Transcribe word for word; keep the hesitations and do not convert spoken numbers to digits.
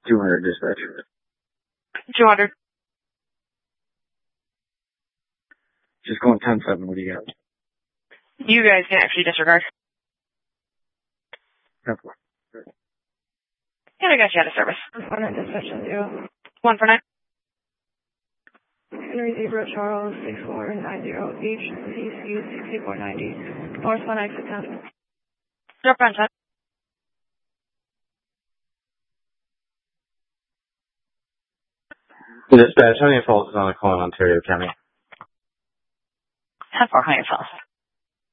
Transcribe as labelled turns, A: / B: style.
A: two hundred dispatch.
B: two hundred.
A: Just going ten seven. What do you got?
B: You guys can actually disregard.
A: ten four.
B: And I got you out of service.
C: one nine dispatch on zero.
B: One for nine.
C: Henry Zebra Charles six four nine zero H C C sixty-four ninety. North one exit ten.
B: Drop on ten.
A: Dispatch, how many falls is on a call in Ontario County?
B: ten four, how many falls?